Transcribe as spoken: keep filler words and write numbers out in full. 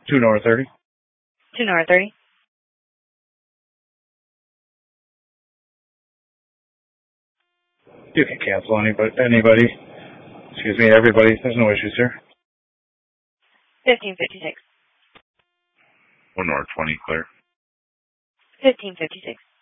two north thirty. two north thirty. You can cancel anybody, anybody. Excuse me, everybody. There's no issues here. fifteen fifty-six. one north twenty, clear. fifteen fifty-six.